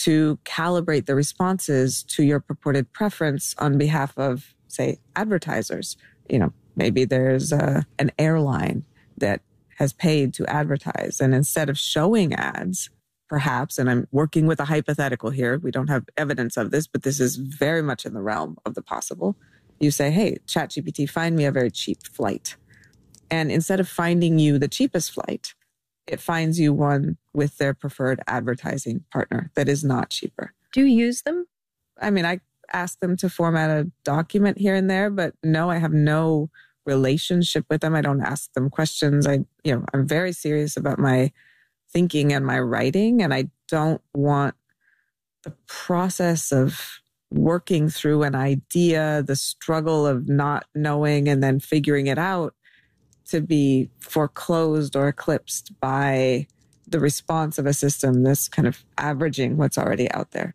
to calibrate the responses to your purported preference on behalf of, say, advertisers. Maybe there's an airline that has paid to advertise, and instead of showing ads, perhaps, and I'm working with a hypothetical here, we don't have evidence of this, but this is very much in the realm of the possible. You say, hey, ChatGPT, find me a very cheap flight. And instead of finding you the cheapest flight, it finds you one with their preferred advertising partner that is not cheaper. Do you use them? I mean, I ask them to format a document here and there, but no, I have no relationship with them. I don't ask them questions. I'm very serious about my thinking and my writing, and I don't want the process of working through an idea, the struggle of not knowing and then figuring it out, to be foreclosed or eclipsed by the response of a system that's kind of averaging what's already out there.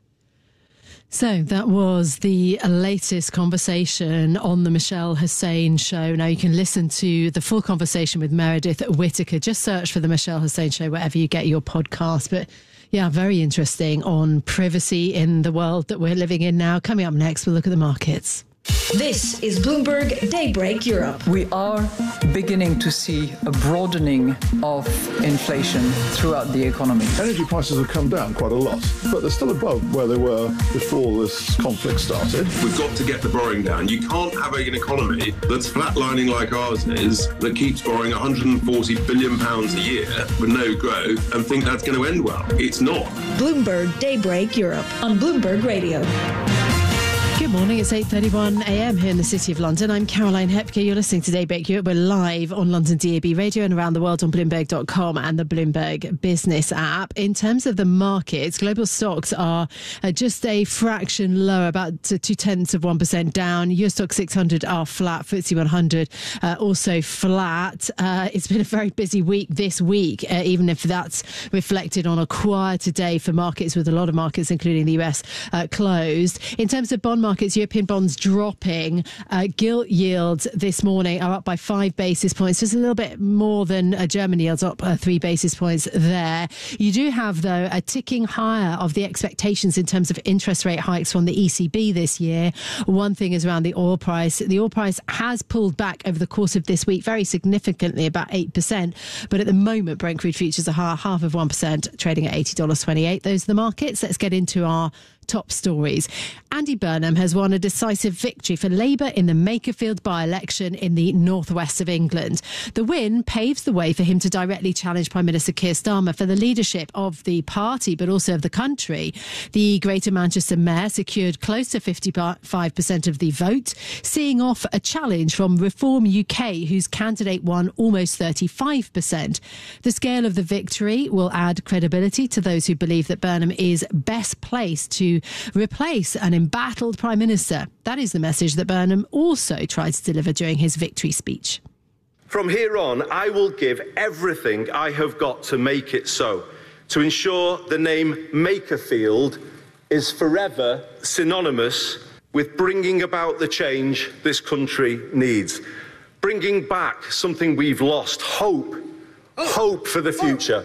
So that was the latest conversation on the Michelle Hussein Show. Now you can listen to the full conversation with Meredith Whittaker. Just search for the Michelle Hussein Show wherever you get your podcast. But yeah, very interesting on privacy in the world that we're living in now. Coming up next, we'll look at the markets. This is Bloomberg Daybreak Europe. We are beginning to see a broadening of inflation throughout the economy. Energy prices have come down quite a lot, but they're still above where they were before this conflict started. We've got to get the borrowing down. You can't have an economy that's flatlining like ours is, that keeps borrowing £140 billion a year with no growth and think that's going to end well. It's not. Bloomberg Daybreak Europe on Bloomberg Radio. Good morning, it's 8:31 a.m. here in the City of London. I'm Caroline Hepker. You're listening to Daybreak Europe. We're live on London DAB Radio and around the world on Bloomberg.com and the Bloomberg Business app. In terms of the markets, global stocks are just a fraction lower, about 0.2% down. US Stock 600 are flat, FTSE 100 also flat. It's been a very busy week this week, even if that's reflected on a quieter day for markets, with a lot of markets, including the US, closed. In terms of bond markets, European bonds dropping. Gilt yields this morning are up by 5 basis points, just a little bit more than German yields, up 3 basis points there. You do have, though, a ticking higher of the expectations in terms of interest rate hikes from the ECB this year. One thing is around the oil price. The oil price has pulled back over the course of this week very significantly, about 8%. But at the moment, Brent crude futures are half of 1%, trading at $80.28. Those are the markets. Let's get into our top stories. Andy Burnham has won a decisive victory for Labour in the Makerfield by-election in the northwest of England. The win paves the way for him to directly challenge Prime Minister Keir Starmer for the leadership of the party, but also of the country. The Greater Manchester Mayor secured close to 55% of the vote, seeing off a challenge from Reform UK, whose candidate won almost 35%. The scale of the victory will add credibility to those who believe that Burnham is best placed to replace an embattled Prime Minister. That is the message that Burnham also tried to deliver during his victory speech. From here on, I will give everything I have got to make it so, to ensure the name Makerfield is forever synonymous with bringing about the change this country needs, bringing back something we've lost, hope for the future.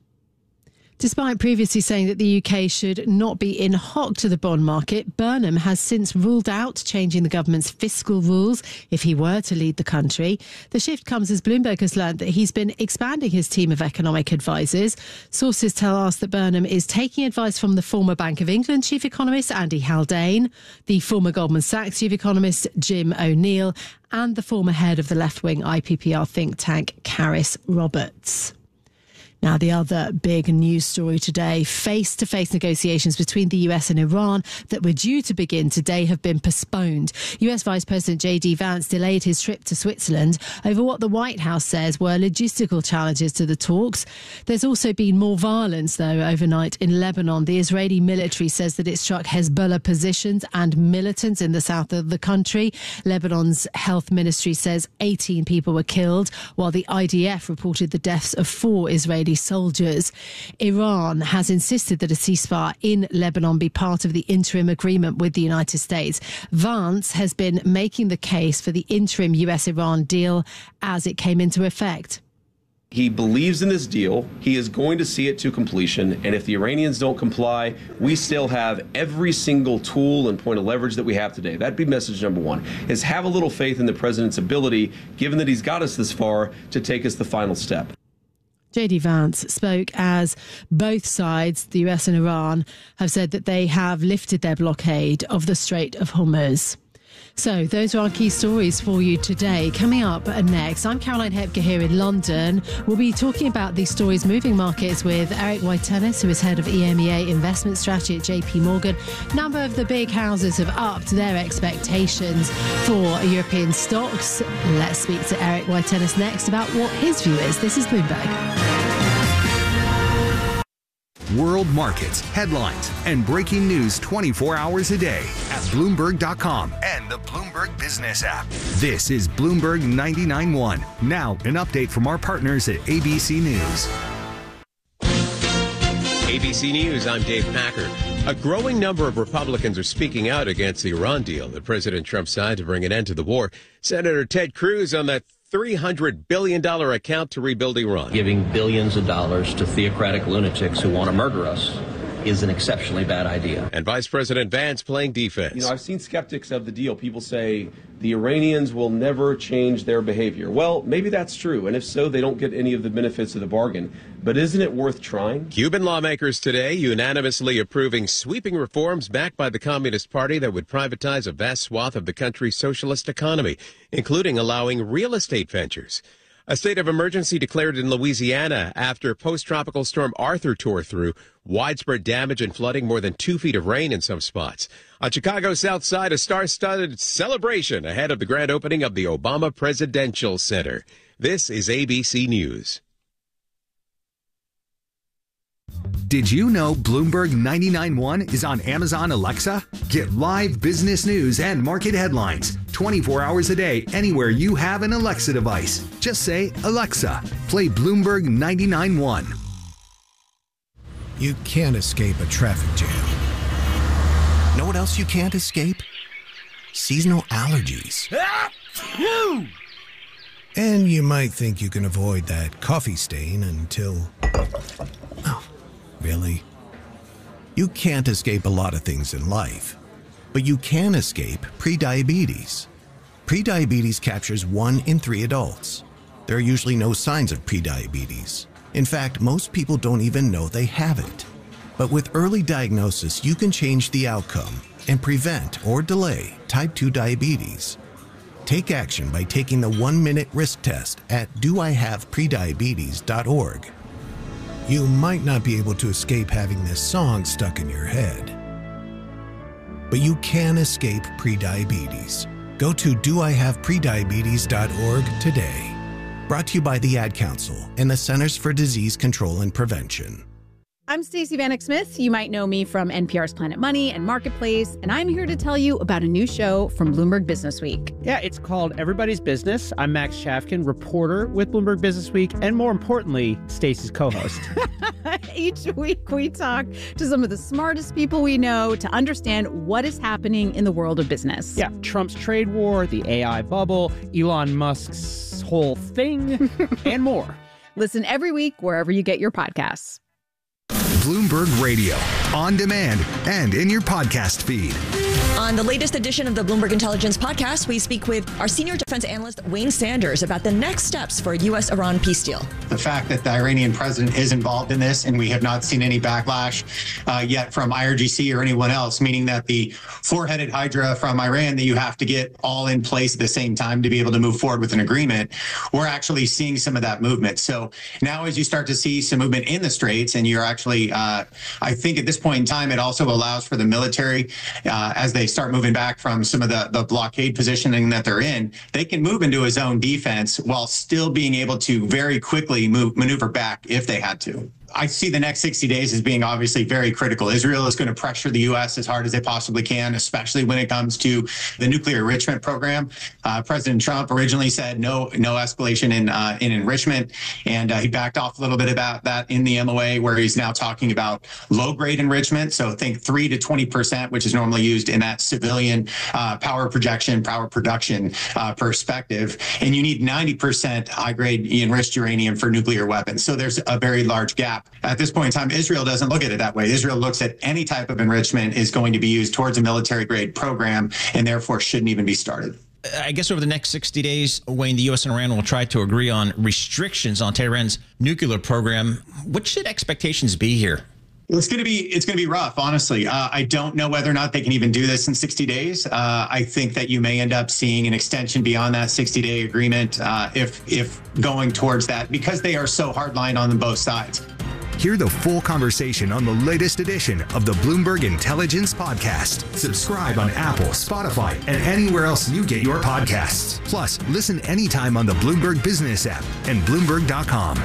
Despite previously saying that the UK should not be in hock to the bond market, Burnham has since ruled out changing the government's fiscal rules if he were to lead the country. The shift comes as Bloomberg has learned that he's been expanding his team of economic advisors. Sources tell us that Burnham is taking advice from the former Bank of England chief economist Andy Haldane, the former Goldman Sachs chief economist Jim O'Neill, and the former head of the left-wing IPPR think tank Caris Roberts. Now, the other big news story today, face-to-face negotiations between the US and Iran that were due to begin today have been postponed. US Vice President J.D. Vance delayed his trip to Switzerland over what the White House says were logistical challenges to the talks. There's also been more violence, though, overnight in Lebanon. The Israeli military says that it struck Hezbollah positions and militants in the south of the country. Lebanon's health ministry says 18 people were killed, while the IDF reported the deaths of 4 Israeli soldiers. Iran has insisted that a ceasefire in Lebanon be part of the interim agreement with the United States. Vance has been making the case for the interim US-Iran deal as it came into effect. He believes in this deal. He is going to see it to completion. And if the Iranians don't comply, we still have every single tool and point of leverage that we have today. That'd be message number one, is have a little faith in the president's ability, given that he's got us this far, to take us the final step. J.D. Vance spoke as both sides, the US and Iran, have said that they have lifted their blockade of the Strait of Hormuz. So those are our key stories for you today. Coming up next, I'm Caroline Hepker here in London. We'll be talking about these stories moving markets with Eric White-Ellis, who is head of EMEA investment strategy at JP Morgan. A number of the big houses have upped their expectations for European stocks. Let's speak to Eric White-Ellis next about what his view is. This is Bloomberg. World markets, headlines, and breaking news 24 hours a day at Bloomberg.com and the Bloomberg Business app. This is Bloomberg 99.1. Now, an update from our partners at ABC News. ABC News, I'm Dave Packer. A growing number of Republicans are speaking out against the Iran deal that President Trump signed to bring an end to the war. Senator Ted Cruz on that $300 billion account to rebuild Iran. Giving billions of dollars to theocratic lunatics who want to murder us is an exceptionally bad idea. And Vice President Vance playing defense. I've seen skeptics of the deal. People say the Iranians will never change their behavior. Well, maybe that's true. And if so, they don't get any of the benefits of the bargain. But isn't it worth trying? Cuban lawmakers today unanimously approving sweeping reforms backed by the Communist Party that would privatize a vast swath of the country's socialist economy, including allowing real estate ventures. A state of emergency declared in Louisiana after post-tropical storm Arthur tore through. Widespread damage and flooding, more than 2 feet of rain in some spots. On Chicago's south side, a star-studded celebration ahead of the grand opening of the Obama Presidential Center. This is ABC News. Did you know Bloomberg 99.1 is on Amazon Alexa? Get live business news and market headlines 24 hours a day anywhere you have an Alexa device. Just say, Alexa, play Bloomberg 99.1. You can't escape a traffic jam. Know what else you can't escape? Seasonal allergies. And you might think you can avoid that coffee stain until... Oh, really? You can't escape a lot of things in life, but you can escape prediabetes. Prediabetes captures 1 in 3 adults. There are usually no signs of prediabetes. In fact, most people don't even know they have it. But with early diagnosis, you can change the outcome and prevent or delay type 2 diabetes. Take action by taking the 1-minute risk test at doihaveprediabetes.org. You might not be able to escape having this song stuck in your head, but you can escape prediabetes. Go to doihaveprediabetes.org today. Brought to you by the Ad Council and the Centers for Disease Control and Prevention. I'm Stacey Vanek Smith. You might know me from NPR's Planet Money and Marketplace, and I'm here to tell you about a new show from Bloomberg Business Week. Yeah, it's called Everybody's Business. I'm Max Shafkin, reporter with Bloomberg Business Week, and more importantly, Stacey's co-host. Each week we talk to some of the smartest people we know to understand what is happening in the world of business. Yeah, Trump's trade war, the AI bubble, Elon Musk's whole thing, and more. Listen every week wherever you get your podcasts. Bloomberg Radio, on demand and in your podcast feed. On the latest edition of the Bloomberg Intelligence Podcast, we speak with our senior defense analyst, Wayne Sanders, about the next steps for a U.S.-Iran peace deal. The fact that the Iranian president is involved in this, and we have not seen any backlash yet from IRGC or anyone else, meaning that the four-headed hydra from Iran that you have to get all in place at the same time to be able to move forward with an agreement, we're actually seeing some of that movement. So now as you start to see some movement in the Straits, and you're actually, I think at this point in time, it also allows for the military, as they start moving back from some of the blockade positioning that they're in, they can move into a zone defense while still being able to very quickly maneuver back if they had to. I see the next 60 days as being obviously very critical. Israel is going to pressure the U.S. as hard as they possibly can, especially when it comes to the nuclear enrichment program. President Trump originally said no escalation in enrichment, and he backed off a little bit about that in the MOA, where he's now talking about low-grade enrichment. So think 3 to 20%, which is normally used in that civilian power projection, power production perspective. And you need 90% high-grade enriched uranium for nuclear weapons. So there's a very large gap. At this point in time, Israel doesn't look at it that way. Israel looks at any type of enrichment is going to be used towards a military-grade program and therefore shouldn't even be started. I guess over the next 60 days, Wayne, the U.S. and Iran will try to agree on restrictions on Tehran's nuclear program. What should expectations be here? It's going to be rough, honestly. I don't know whether or not they can even do this in 60 days. I think that you may end up seeing an extension beyond that 60-day agreement if going towards that, because they are so hardline on both sides. Hear the full conversation on the latest edition of the Bloomberg Intelligence Podcast. Subscribe on Apple, Spotify, and anywhere else you get your podcasts. Plus, listen anytime on the Bloomberg Business app and Bloomberg.com.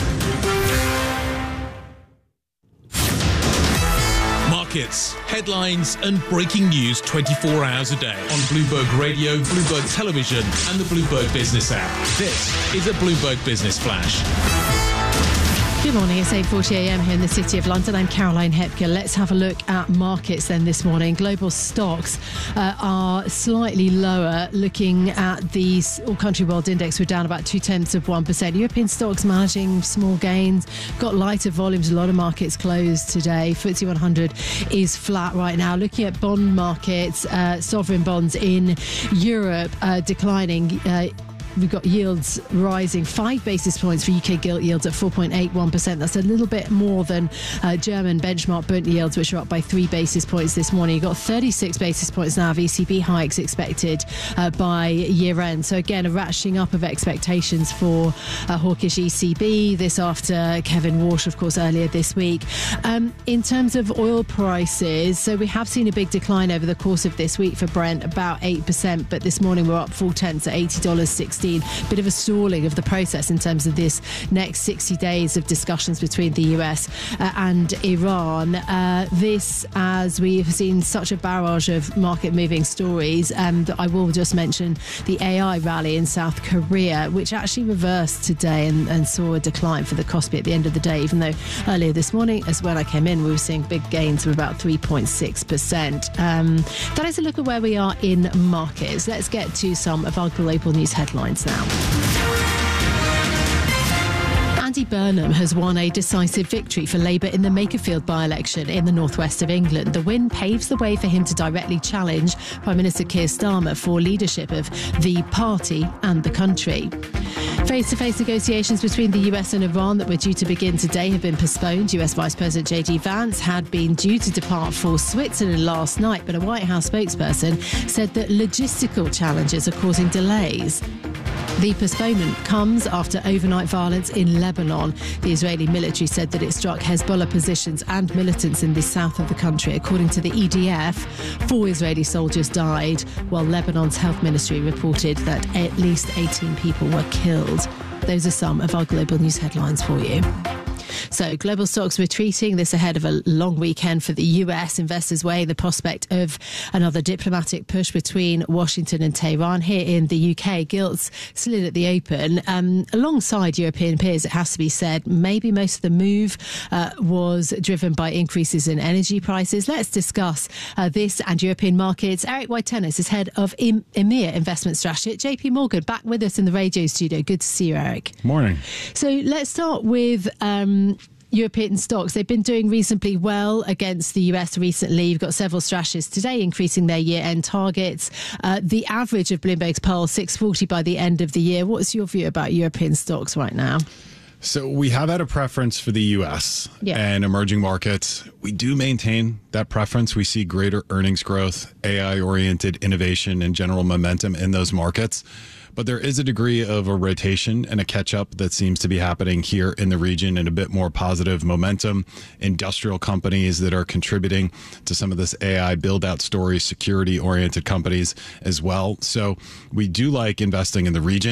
Markets, headlines, and breaking news 24 hours a day on Bloomberg Radio, Bloomberg Television, and the Bloomberg Business app. This is a Bloomberg Business Flash. Good morning, it's 8:40 a.m. here in the City of London. I'm Caroline Hepker. Let's have a look at markets then this morning. Global stocks are slightly lower. Looking at the all-country world index, we're down about 0.2%. European stocks managing small gains, got lighter volumes. A lot of markets closed today. FTSE 100 is flat right now. Looking at bond markets, sovereign bonds in Europe declining. We've got yields rising 5 basis points for UK gilt yields at 4.81%. That's a little bit more than German benchmark Bund yields, which are up by 3 basis points this morning. You've got 36 basis points now of ECB hikes expected by year end. So again, a ratcheting up of expectations for hawkish ECB. This after Kevin Walsh, of course, earlier this week. In terms of oil prices, so we have seen a big decline over the course of this week for Brent, about 8%. But this morning we're up 0.4 at $80.60. Bit of a stalling of the process in terms of this next 60 days of discussions between the US and Iran. This, as we've seen such a barrage of market moving stories, and I will just mention the AI rally in South Korea, which actually reversed today and saw a decline for the Kospi at the end of the day, even though earlier this morning, as when I came in, we were seeing big gains of about 3.6%. That is a look at where we are in markets. Let's get to some of our global news headlines now. Andy Burnham has won a decisive victory for Labour in the Makerfield by-election in the northwest of England. The win paves the way for him to directly challenge Prime Minister Keir Starmer for leadership of the party and the country. Face-to-face negotiations between the US and Iran that were due to begin today have been postponed. US Vice President J.D. Vance had been due to depart for Switzerland last night, but a White House spokesperson said that logistical challenges are causing delays. The postponement comes after overnight violence in Lebanon. The Israeli military said that it struck Hezbollah positions and militants in the south of the country. According to the EDF, 4 Israeli soldiers died, while Lebanon's health ministry reported that at least 18 people were killed. Those are some of our global news headlines for you. So global stocks retreating, this ahead of a long weekend for the US. Investors weigh the prospect of another diplomatic push between Washington and Tehran. Here in the UK, gilts slid at the open. Alongside European peers, it has to be said, maybe most of the move was driven by increases in energy prices. Let's discuss this and European markets. Eric White-Tennis is head of EMEA Investment Strategy at JP Morgan, back with us in the radio studio. Good to see you, Eric. Morning. So let's start with European stocks. They've been doing reasonably well against the US recently. You've got several strategists today increasing their year-end targets. The average of Bloomberg's poll, 640 by the end of the year. What's your view about European stocks right now? So we have had a preference for the U.S. and emerging markets. We do maintain that preference. We see greater earnings growth, AI-oriented innovation, and general momentum in those markets. But there is a degree of a rotation and a catch-up that seems to be happening here in the region, and a bit more positive momentum. Industrial companies that are contributing to some of this AI build-out story, security-oriented companies as well. So we do like investing in the region,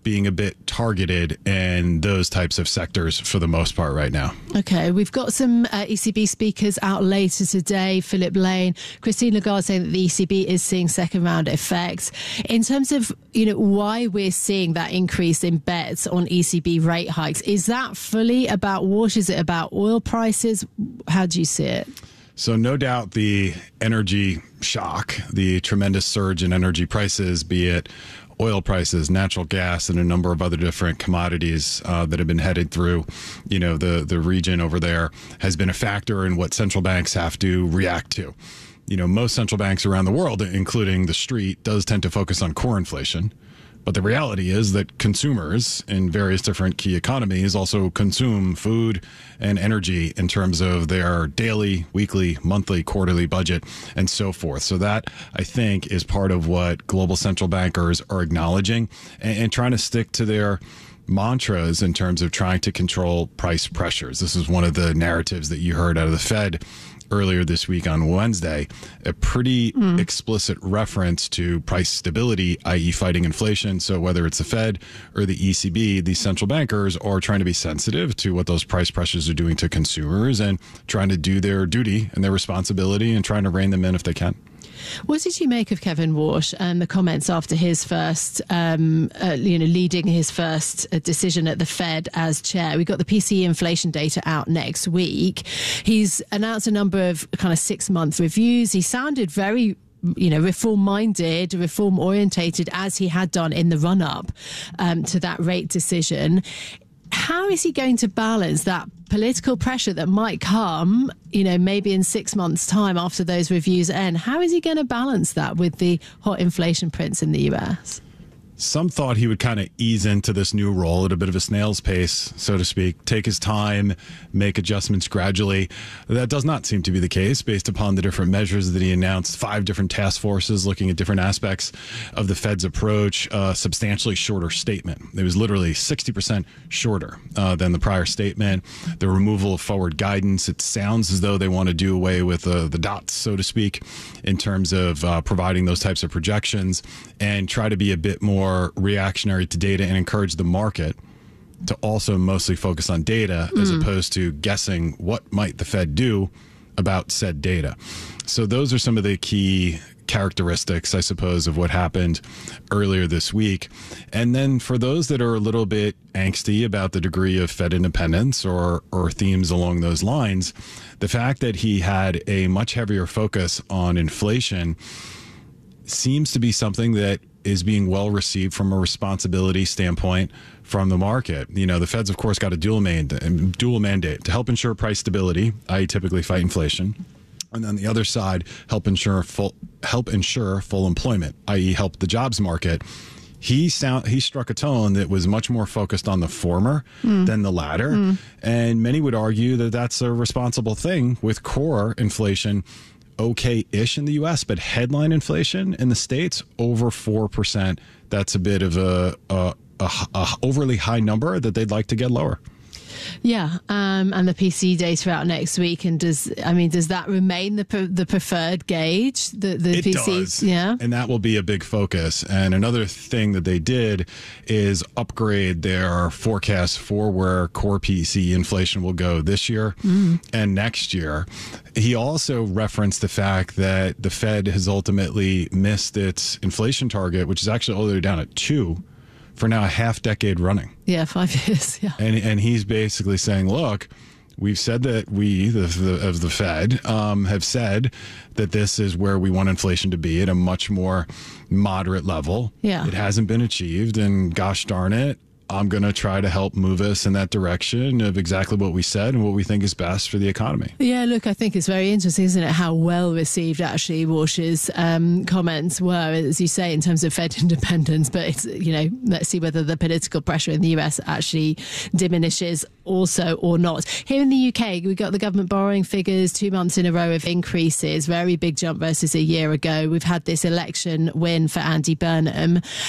being a bit targeted in those types of sectors for the most part right now. Okay, we've got some ECB speakers out later today. Philip Lane, Christine Lagarde saying that the ECB is seeing second round effects. In terms of, why we're seeing that increase in bets on ECB rate hikes, is that fully about wash? Is it about oil prices? How do you see it? So no doubt the energy shock, the tremendous surge in energy prices, be it oil prices, natural gas, and a number of other different commodities that have been headed through, the region over there, has been a factor in what central banks have to react to. Most central banks around the world, including the street, does tend to focus on core inflation. But the reality is that consumers in various different key economies also consume food and energy in terms of their daily, weekly, monthly, quarterly budget and so forth. So that, I think, is part of what global central bankers are acknowledging and trying to stick to their mantras in terms of trying to control price pressures. This is one of the narratives that you heard out of the Fed earlier this week on Wednesday, a pretty explicit reference to price stability, i.e. fighting inflation. So whether it's the Fed or the ECB, these central bankers are trying to be sensitive to what those price pressures are doing to consumers and trying to do their duty and their responsibility and trying to rein them in if they can. What did you make of Kevin Warsh and the comments after his first, leading his first decision at the Fed as chair? We've got the PCE inflation data out next week. He's announced a number of kind of 6-month reviews. He sounded very reform-minded, reform-orientated, as he had done in the run-up to that rate decision. How is he going to balance that political pressure that might come, maybe in 6 months' time after those reviews end? How is he going to balance that with the hot inflation prints in the US? Some thought he would kind of ease into this new role at a bit of a snail's pace, so to speak, take his time, make adjustments gradually. That does not seem to be the case based upon the different measures that he announced. 5 different task forces looking at different aspects of the Fed's approach, a substantially shorter statement. It was literally 60% shorter than the prior statement. The removal of forward guidance. It sounds as though they want to do away with the dots, so to speak, in terms of providing those types of projections and try to be a bit more reactionary to data and encourage the market to also mostly focus on data as opposed to guessing what might the Fed do about said data. So those are some of the key characteristics, I suppose, of what happened earlier this week. And then for those that are a little bit angsty about the degree of Fed independence or themes along those lines, the fact that he had a much heavier focus on inflation seems to be something that is being well received from a responsibility standpoint from the market. The Fed's, of course, got a dual mandate to help ensure price stability, i.e. typically fight inflation. And then the other side, help ensure full employment, i.e. help the jobs market. He struck a tone that was much more focused on the former than the latter. And many would argue that that's a responsible thing with core inflation okay-ish in the U.S., but headline inflation in the States over 4%. That's a bit of a overly high number that they'd like to get lower. Yeah, and the PCE data out next week. And does that remain the preferred gauge? The PCE does. Yeah, and that will be a big focus. And another thing that they did is upgrade their forecast for where core PCE inflation will go this year and next year. He also referenced the fact that the Fed has ultimately missed its inflation target, which is actually all the way down at 2%. For now a half decade running. Yeah, 5 years. Yeah. And he's basically saying, look, we've said that we, the Fed, have said that this is where we want inflation to be at a much more moderate level. Yeah. It hasn't been achieved. And gosh darn it, I'm going to try to help move us in that direction of exactly what we said and what we think is best for the economy. Yeah, look, I think it's very interesting, isn't it, how well received actually Warsh's comments were, as you say, in terms of Fed independence. But it's, let's see whether the political pressure in the US actually diminishes also or not. Here in the UK, we got the government borrowing figures, 2 months in a row of increases, very big jump versus a year ago. We've had this election win for Andy Burnham.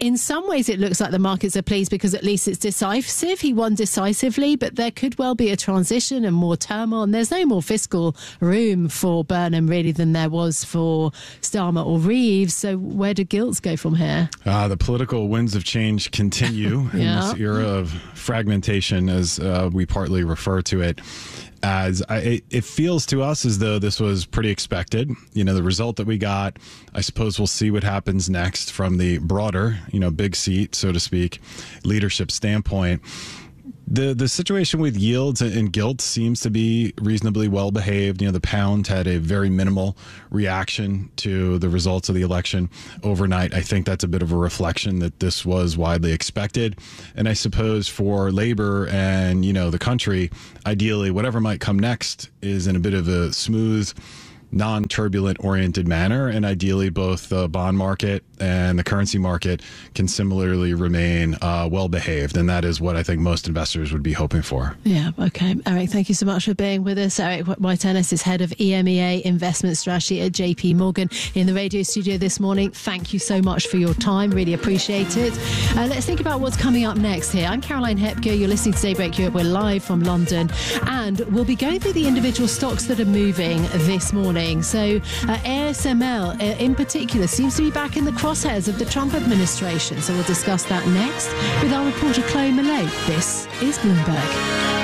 in some ways it looks like the markets are pleased because at least it's decisive. He won decisively, but there could well be a transition and more turmoil. And there's no more fiscal room for Burnham really than there was for Starmer or Reeves. So where do gilts go from here? The political winds of change continue in this era of fragmentation, as we partly refer to it. It feels to us as though this was pretty expected. The result that we got, I suppose we'll see what happens next from the broader, big seat, so to speak, leadership standpoint. The situation with yields and gilts seems to be reasonably well behaved. The pound had a very minimal reaction to the results of the election overnight. I think that's a bit of a reflection that this was widely expected. And I suppose for labor and, the country, ideally, whatever might come next is in a bit of a smooth, non-turbulent oriented manner, and ideally both the bond market and the currency market can similarly remain well behaved, and that is what I think most investors would be hoping for. Yeah, okay. Eric, thank you so much for being with us. Eric White-Ellis is head of EMEA investment strategy at JP Morgan in the radio studio this morning. Thank you so much for your time, really appreciate it. Let's think about what's coming up next here. I'm Caroline Hepker, you're listening to Daybreak Europe. We're live from London, and we'll be going through the individual stocks that are moving this morning. So ASML in particular seems to be back in the crosshairs of the Trump administration. So we'll discuss that next with our reporter Chloe Millay. This is Bloomberg.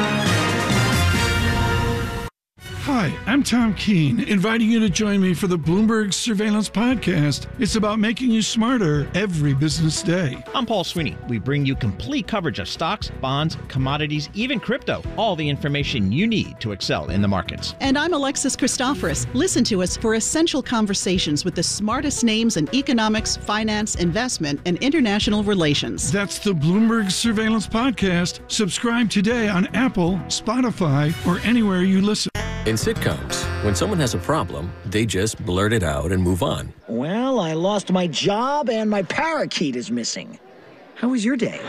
Hi, I'm Tom Keene, inviting you to join me for the Bloomberg Surveillance Podcast. It's about making you smarter every business day. I'm Paul Sweeney. We bring you complete coverage of stocks, bonds, commodities, even crypto. All the information you need to excel in the markets. And I'm Alexis Christoforous. Listen to us for essential conversations with the smartest names in economics, finance, investment, and international relations. That's the Bloomberg Surveillance Podcast. Subscribe today on Apple, Spotify, or anywhere you listen. In sitcoms, when someone has a problem, they just blurt it out and move on. Well, I lost my job and my parakeet is missing. How was your day?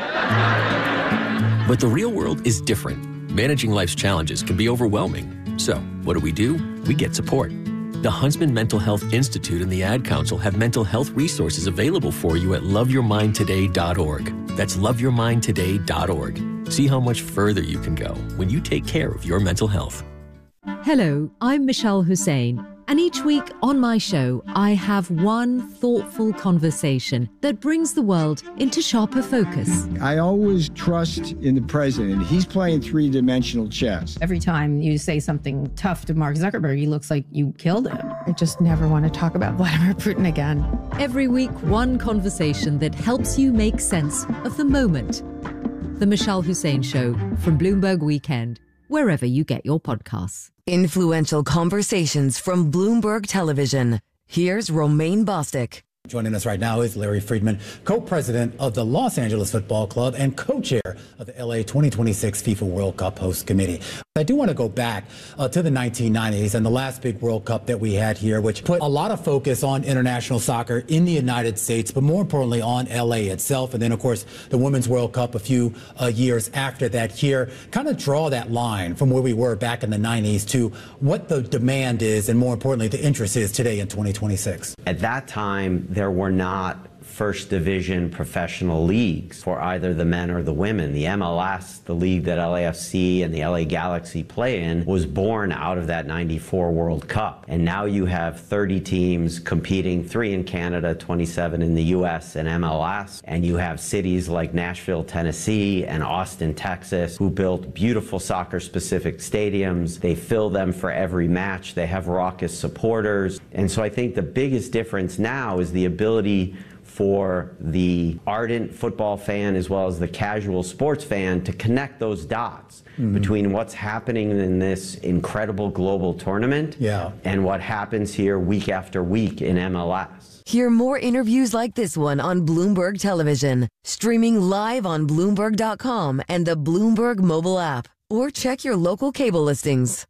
But the real world is different. Managing life's challenges can be overwhelming. So, what do? We get support. The Huntsman Mental Health Institute and the Ad Council have mental health resources available for you at loveyourmindtoday.org. That's loveyourmindtoday.org. See how much further you can go when you take care of your mental health. Hello, I'm Michelle Hussein, and each week on my show, I have one thoughtful conversation that brings the world into sharper focus. I always trust in the president. He's playing three-dimensional chess. Every time you say something tough to Mark Zuckerberg, he looks like you killed him. I just never want to talk about Vladimir Putin again. Every week, one conversation that helps you make sense of the moment. The Michelle Hussein Show from Bloomberg Weekend, wherever you get your podcasts. Influential conversations from Bloomberg Television. Here's Romaine Bostick. Joining us right now is Larry Friedman, co-president of the Los Angeles Football Club and co-chair of the LA 2026 FIFA World Cup host committee. I do want to go back to the 1990s and the last big World Cup that we had here, which put a lot of focus on international soccer in the United States, but more importantly on LA itself. And then, of course, the Women's World Cup a few years after that here. Kind of draw that line from where we were back in the 90s to what the demand is and, more importantly, the interest is today in 2026. At that time, there were not first division professional leagues for either the men or the women. The MLS, the league that LAFC and the LA Galaxy play in, was born out of that 94 World Cup. And now you have 30 teams competing, 3 in Canada, 27 in the US and MLS. And you have cities like Nashville, Tennessee and Austin, Texas, who built beautiful soccer-specific stadiums. They fill them for every match. They have raucous supporters. And so I think the biggest difference now is the ability for the ardent football fan as well as the casual sports fan to connect those dots between what's happening in this incredible global tournament and what happens here week after week in MLS. Hear more interviews like this one on Bloomberg Television, streaming live on Bloomberg.com and the Bloomberg mobile app, or check your local cable listings.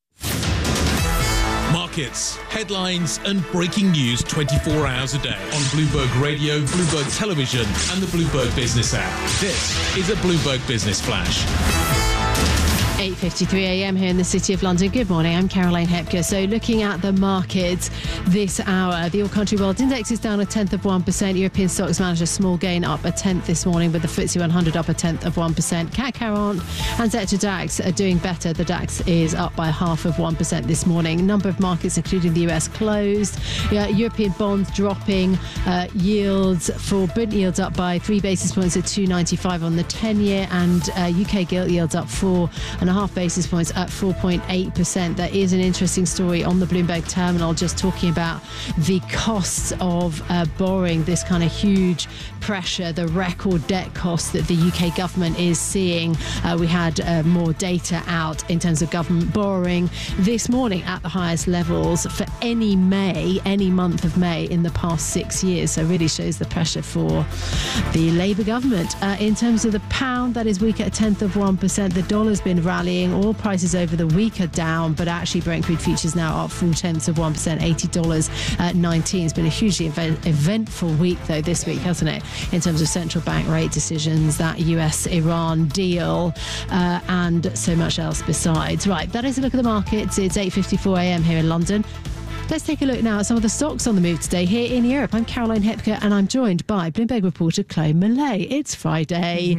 Markets, headlines, and breaking news 24 hours a day on Bloomberg Radio, Bloomberg Television, and the Bloomberg Business app. This is a Bloomberg Business Flash. 8:53 a.m. here in the City of London. Good morning, I'm Caroline Hepker. So looking at the markets this hour, the All Country World Index is down 0.1%. European stocks managed a small gain, up 0.1 this morning, with the FTSE 100 up 0.1%. CAC 40 and Xetra DAX are doing better. The DAX is up by 0.5% this morning. A number of markets, including the US, closed. European bonds dropping. Yields for Bund yields up by 3 basis points at 2.95 on the 10-year, and UK gilt yields up 4.5 basis points at 4.8%. There is an interesting story on the Bloomberg terminal just talking about the costs of borrowing, this kind of huge pressure, the record debt costs that the UK government is seeing. We had more data out in terms of government borrowing this morning at the highest levels for any month of May in the past 6 years. So really shows the pressure for the Labour government. In terms of the pound, that is weak at 0.1%. The dollar's been rallying. Oil prices over the week are down, but actually Brent crude futures now up 0.4%, $80.19. It's been a hugely eventful week, though, this week, hasn't it, in terms of central bank rate decisions, that US-Iran deal, and so much else besides. Right, that is a look at the markets. It's 8:54 a.m. here in London. Let's take a look now at some of the stocks on the move today here in Europe. I'm Caroline Hepker, and I'm joined by Bloomberg reporter Chloe Millay. It's Friday.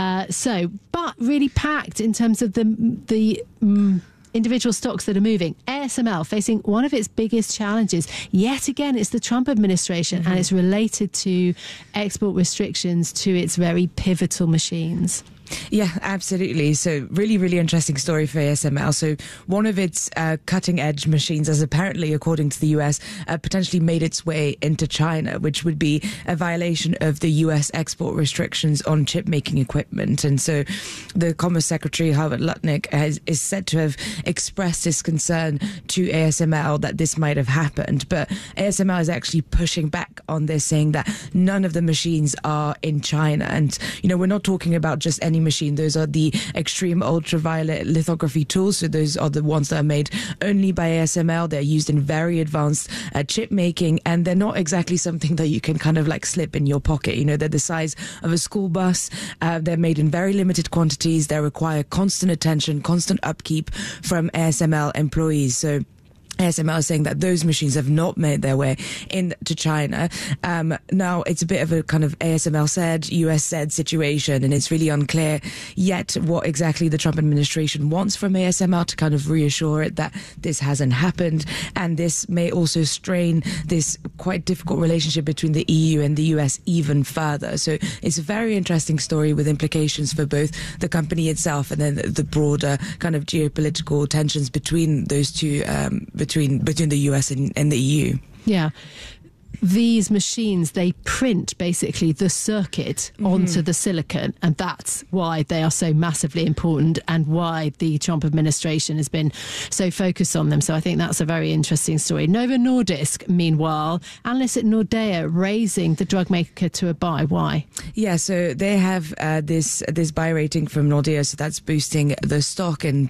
But really packed in terms of the individual stocks that are moving. ASML facing one of its biggest challenges. Yet again, it's the Trump administration, and it's related to export restrictions to its very pivotal machines. Yeah, absolutely. So really, really interesting story for ASML. So one of its cutting edge machines has apparently, according to the US, potentially made its way into China, which would be a violation of the US export restrictions on chip making equipment. And so the Commerce Secretary, Howard Lutnick, is said to have expressed his concern to ASML that this might have happened. But ASML is actually pushing back on this, saying that none of the machines are in China. And, you know, we're not talking about just any machine. Those are the extreme ultraviolet lithography tools. So those are the ones that are made only by ASML. They're used in very advanced chip making, and they're not exactly something that you can kind of like slip in your pocket. You know, they're the size of a school bus. They're made in very limited quantities. They require constant attention, constant upkeep from ASML employees. So ASML is saying that those machines have not made their way into China. Now, it's a bit of a kind of ASML said, US said situation, and it's really unclear yet what exactly the Trump administration wants from ASML to kind of reassure it that this hasn't happened. And this may also strain this quite difficult relationship between the EU and the US even further. So it's a very interesting story with implications for both the company itself and then the broader kind of geopolitical tensions between those two, between the US and the EU. Yeah. These machines, they print basically the circuit onto the silicon, and that's why they are so massively important and why the Trump administration has been so focused on them. So I think that's a very interesting story. Novo Nordisk, meanwhile, analysts at Nordea raising the drug maker to a buy. Why? Yeah, so they have this buy rating from Nordea, so that's boosting the stock and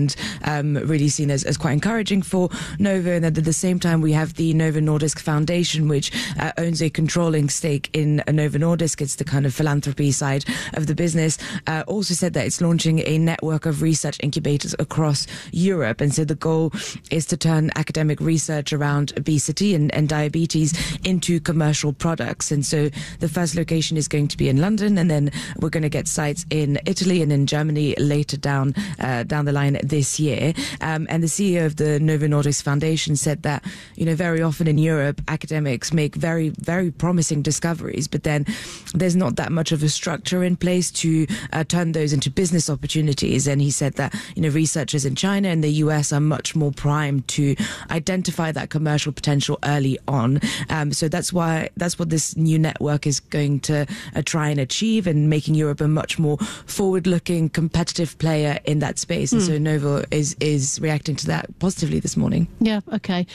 really seen as quite encouraging for Novo. And at the same time, we have the Novo Nordisk Foundation, which owns a controlling stake in Novo Nordisk. It's the kind of philanthropy side of the business. Also said that it's launching a network of research incubators across Europe. And so the goal is to turn academic research around obesity and diabetes into commercial products. And so the first location is going to be in London, and then we're going to get sites in Italy and in Germany later down the line this year. And the CEO of the Novo Nordisk Foundation said that, you know, very often in Europe, academics make very, very promising discoveries, but then there's not that much of a structure in place to turn those into business opportunities. And he said that, you know, researchers in China and the US are much more primed to identify that commercial potential early on. So that's what this new network is going to try and achieve, and making Europe a much more forward-looking, competitive player in that space. And so Novo is reacting to that positively this morning. Yeah, okay.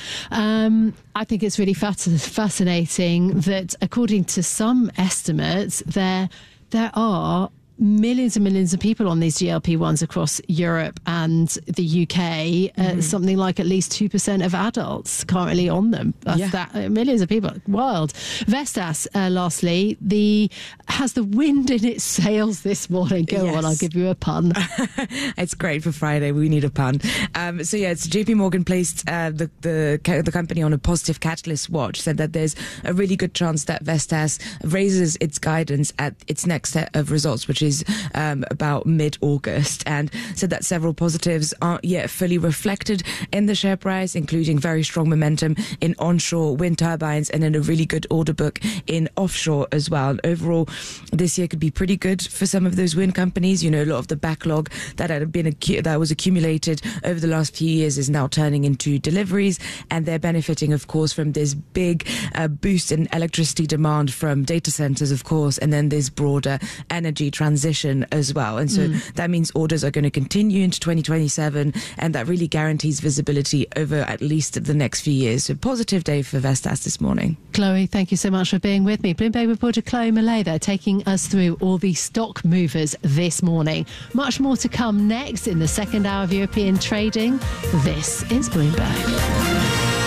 I think it's really fascinating that, according to some estimates, there are millions and millions of people on these GLP-1s across Europe and the UK. Something like at least 2% of adults currently on them. That's millions of people. Wild. Vestas, lastly, has the wind in its sails this morning. Go on, I'll give you a pun. It's great for Friday. We need a pun. So it's JP Morgan placed the company on a positive catalyst watch, said that there's a really good chance that Vestas raises its guidance at its next set of results, which is about mid-August, and said that several positives aren't yet fully reflected in the share price, including very strong momentum in onshore wind turbines and then a really good order book in offshore as well. And overall, this year could be pretty good for some of those wind companies. You know, a lot of the backlog that was accumulated over the last few years is now turning into deliveries, and they're benefiting, of course, from this big boost in electricity demand from data centers, of course, and then this broader energy transition as well. And so that means orders are going to continue into 2027, and that really guarantees visibility over at least the next few years. So positive day for Vestas this morning. Chloe, thank you so much for being with me. Bloomberg reporter Chloe Millay there, taking us through all the stock movers this morning. Much more to come next in the second hour of European trading. This is Bloomberg.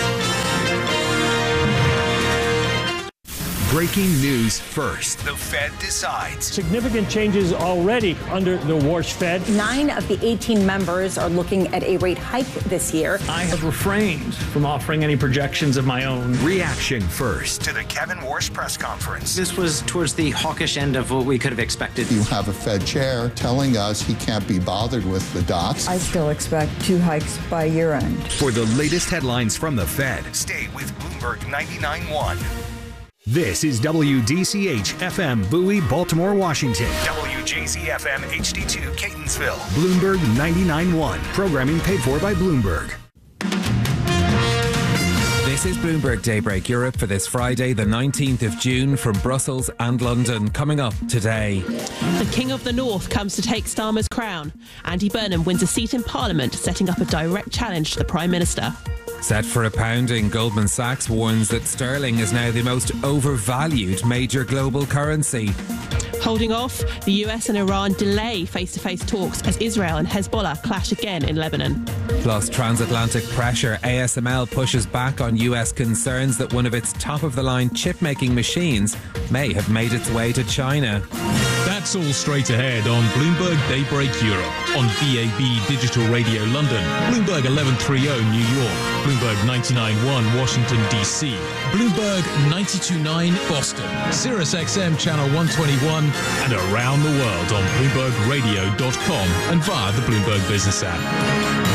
Breaking news first. The Fed decides. Significant changes already under the Warsh Fed. 9 of the 18 members are looking at a rate hike this year. I have refrained from offering any projections of my own. Reaction first to the Kevin Warsh press conference. This was towards the hawkish end of what we could have expected. You have a Fed chair telling us he can't be bothered with the dots. I still expect 2 hikes by year end. For the latest headlines from the Fed, stay with Bloomberg 99.1. This is WDCH FM Bowie, Baltimore, Washington. WJZ FM HD2 Catonsville. Bloomberg 99.1. Programming paid for by Bloomberg. This is Bloomberg Daybreak Europe for this Friday, the 19th of June, from Brussels and London. Coming up today. The King of the North comes to take Starmer's crown. Andy Burnham wins a seat in Parliament, setting up a direct challenge to the Prime Minister. Set for a pounding, Goldman Sachs warns that sterling is now the most overvalued major global currency. Holding off, the US and Iran delay face-to-face talks as Israel and Hezbollah clash again in Lebanon. Plus, transatlantic pressure. ASML pushes back on US concerns that one of its top-of-the-line chip-making machines may have made its way to China. That's all straight ahead on Bloomberg Daybreak Europe, on DAB Digital Radio London, Bloomberg 1130 New York, Bloomberg 99.1 Washington DC, Bloomberg 92.9 Boston, Sirius XM Channel 121, and around the world on BloombergRadio.com and via the Bloomberg Business app.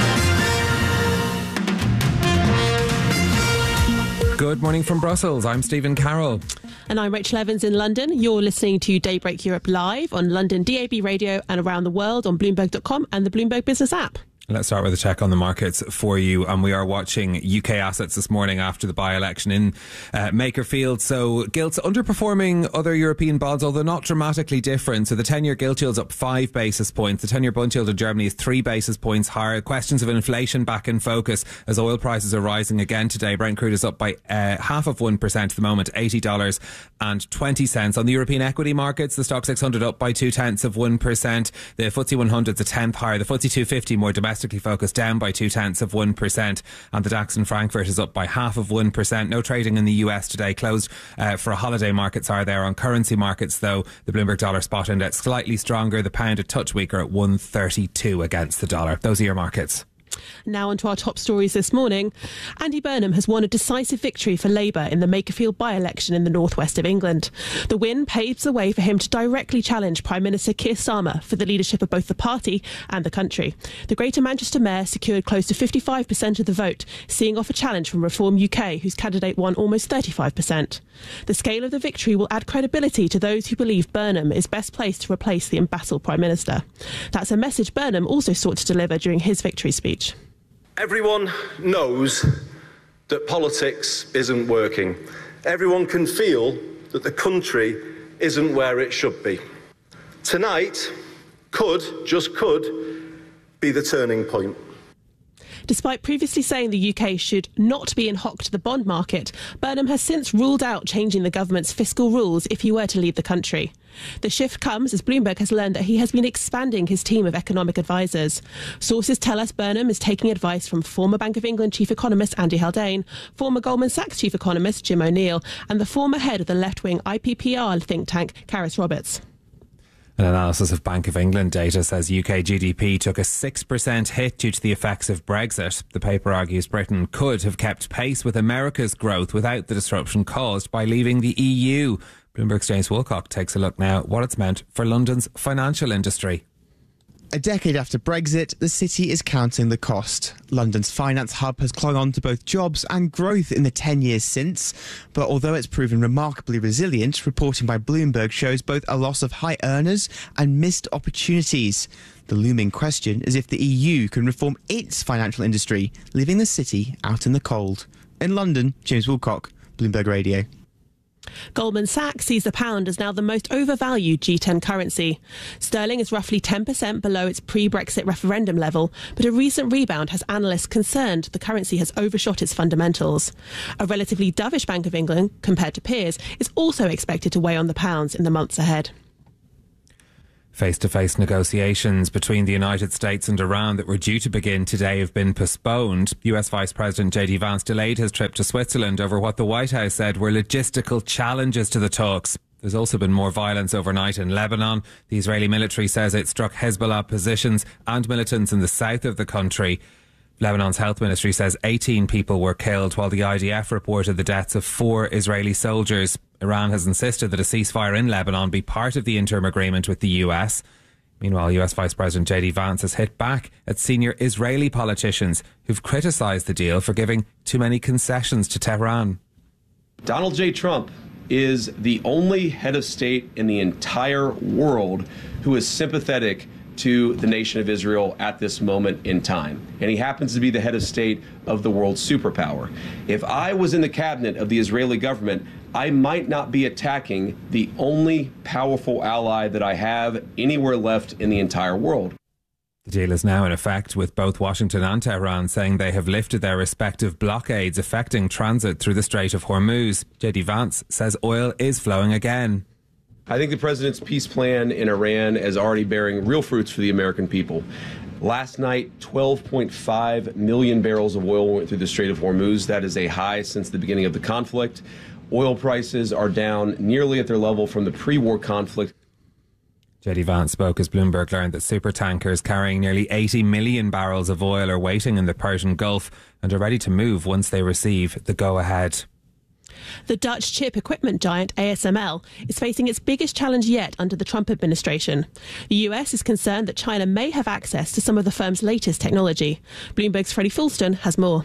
Good morning from Brussels. I'm Stephen Carroll. And I'm Rachel Evans in London. You're listening to Daybreak Europe live on London DAB Radio and around the world on Bloomberg.com and the Bloomberg Business app. Let's start with a check on the markets for you. And we are watching UK assets this morning after the by-election in Makerfield. So gilts underperforming other European bonds, although not dramatically different. So the 10-year gilt yield's up 5 basis points. The 10-year bund yield in Germany is 3 basis points higher. Questions of inflation back in focus as oil prices are rising again today. Brent crude is up by 0.5% at the moment, $80.20. On the European equity markets, the Stock 600 up by 0.2%. The FTSE 100 is a tenth higher. The FTSE 250 more domestically focused down by 0.2%, and the DAX in Frankfurt is up by 0.5%. No trading in the US today, closed for a holiday. Markets are there. On currency markets though, the Bloomberg dollar spot index slightly stronger, the pound a touch weaker at 132 against the dollar. Those are your markets. Now onto our top stories this morning. Andy Burnham has won a decisive victory for Labour in the Makerfield by-election in the northwest of England. The win paves the way for him to directly challenge Prime Minister Keir Starmer for the leadership of both the party and the country. The Greater Manchester Mayor secured close to 55% of the vote, seeing off a challenge from Reform UK, whose candidate won almost 35%. The scale of the victory will add credibility to those who believe Burnham is best placed to replace the embattled Prime Minister. That's a message Burnham also sought to deliver during his victory speech. Everyone knows that politics isn't working. Everyone can feel that the country isn't where it should be. Tonight just could, be the turning point. Despite previously saying the UK should not be in hock to the bond market, Burnham has since ruled out changing the government's fiscal rules if he were to leave the country. The shift comes as Bloomberg has learned that he has been expanding his team of economic advisors. Sources tell us Burnham is taking advice from former Bank of England chief economist Andy Haldane, former Goldman Sachs chief economist Jim O'Neill, and the former head of the left-wing IPPR think tank, Karis Roberts. An analysis of Bank of England data says UK GDP took a 6% hit due to the effects of Brexit. The paper argues Britain could have kept pace with America's growth without the disruption caused by leaving the EU. Bloomberg's James Woolcock takes a look now at what it's meant for London's financial industry. A decade after Brexit, the city is counting the cost. London's finance hub has clung on to both jobs and growth in the 10 years since. But although it's proven remarkably resilient, reporting by Bloomberg shows both a loss of high earners and missed opportunities. The looming question is if the EU can reform its financial industry, leaving the city out in the cold. In London, James Woolcock, Bloomberg Radio. Goldman Sachs sees the pound as now the most overvalued G10 currency. Sterling is roughly 10% below its pre-Brexit referendum level, but a recent rebound has analysts concerned the currency has overshot its fundamentals. A relatively dovish Bank of England, compared to peers, is also expected to weigh on the pounds in the months ahead. Face-to-face negotiations between the United States and Iran that were due to begin today have been postponed. US Vice President J.D. Vance delayed his trip to Switzerland over what the White House said were logistical challenges to the talks. There's also been more violence overnight in Lebanon. The Israeli military says it struck Hezbollah positions and militants in the south of the country. Lebanon's health ministry says 18 people were killed, while the IDF reported the deaths of 4 Israeli soldiers. Iran has insisted that a ceasefire in Lebanon be part of the interim agreement with the US. Meanwhile, US Vice President J.D. Vance has hit back at senior Israeli politicians who've criticised the deal for giving too many concessions to Tehran. Donald J. Trump is the only head of state in the entire world who is sympathetic to the nation of Israel at this moment in time. And he happens to be the head of state of the world superpower. If I was in the cabinet of the Israeli government, I might not be attacking the only powerful ally that I have anywhere left in the entire world. The deal is now in effect, with both Washington and Tehran saying they have lifted their respective blockades affecting transit through the Strait of Hormuz. J.D. Vance says oil is flowing again. I think the president's peace plan in Iran is already bearing real fruits for the American people. Last night, 12.5 million barrels of oil went through the Strait of Hormuz. That is a high since the beginning of the conflict. Oil prices are down nearly at their level from the pre-war conflict. J.D. Vance spoke as Bloomberg learned that supertankers carrying nearly 80 million barrels of oil are waiting in the Persian Gulf and are ready to move once they receive the go-ahead. The Dutch chip equipment giant ASML is facing its biggest challenge yet under the Trump administration. The US is concerned that China may have access to some of the firm's latest technology. Bloomberg's Freddie Fulston has more.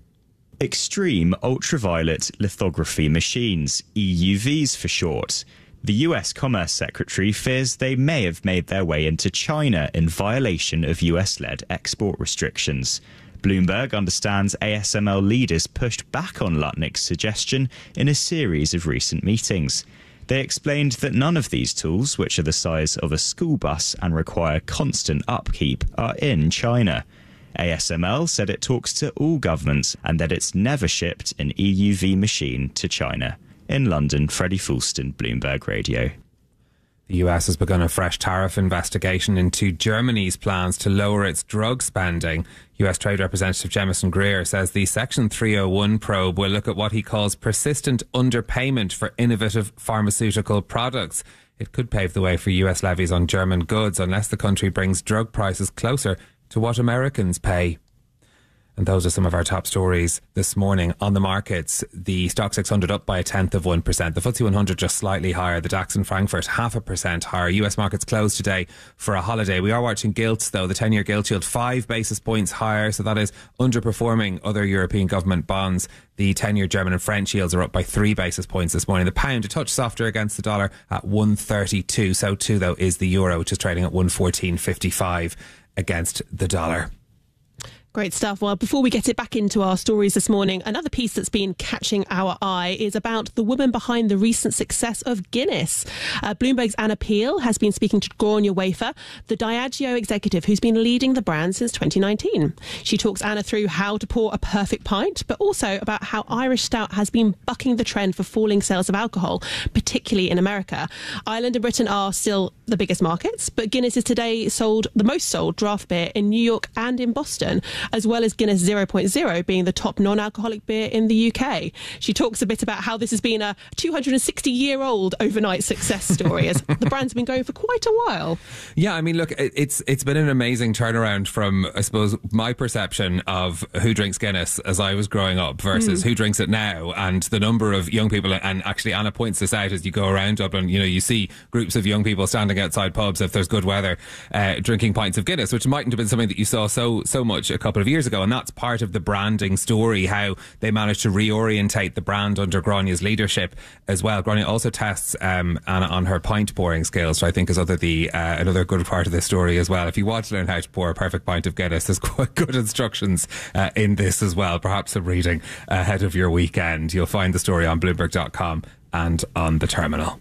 Extreme ultraviolet lithography machines, EUVs for short. The US Commerce Secretary fears they may have made their way into China in violation of US-led export restrictions. Bloomberg understands ASML leaders pushed back on Lutnick's suggestion in a series of recent meetings. They explained that none of these tools, which are the size of a school bus and require constant upkeep, are in China. ASML said it talks to all governments and that it's never shipped an EUV machine to China. In London, Freddie Fulston, Bloomberg Radio. The US has begun a fresh tariff investigation into Germany's plans to lower its drug spending. US Trade Representative Jemison Greer says the Section 301 probe will look at what he calls persistent underpayment for innovative pharmaceutical products. It could pave the way for US levies on German goods unless the country brings drug prices closer to what Americans pay. And those are some of our top stories this morning on the markets. The Stock 600 up by 0.1%. The FTSE 100 just slightly higher. The DAX in Frankfurt 0.5% higher. US markets closed today for a holiday. We are watching gilts though. The 10-year gilt yield 5 basis points higher. So that is underperforming other European government bonds. The 10-year German and French yields are up by 3 basis points this morning. The pound a touch softer against the dollar at 1.32. So too though is the euro, which is trading at 1.14.55 against the dollar. Great stuff. Well, before we get it back into our stories this morning, another piece that's been catching our eye is about the woman behind the recent success of Guinness. Bloomberg's Anna Peel has been speaking to Gráinne Wafer, the Diageo executive who's been leading the brand since 2019. She talks Anna through how to pour a perfect pint, but also about how Irish Stout has been bucking the trend for falling sales of alcohol, particularly in America. Ireland and Britain are still the biggest markets, but Guinness is today the most sold draft beer in New York and in Boston, as well as Guinness 0.0 being the top non-alcoholic beer in the UK. She talks a bit about how this has been a 260-year-old overnight success story, as the brand's been going for quite a while. Yeah, I mean, look, it's been an amazing turnaround from, I suppose, my perception of who drinks Guinness as I was growing up versus who drinks it now, and the number of young people, and actually Anna points this out as you go around Dublin, you see groups of young people standing outside pubs if there's good weather, drinking pints of Guinness, which mightn't have been something that you saw so much a couple of years ago. And that's part of the branding story, how they managed to reorientate the brand under Gráinne's leadership as well. Gráinne also tests Anna on her pint pouring skills, which I think is another good part of this story as well. If you want to learn how to pour a perfect pint of Guinness, there's quite good instructions in this as well. Perhaps some reading ahead of your weekend. You'll find the story on Bloomberg.com and on the terminal.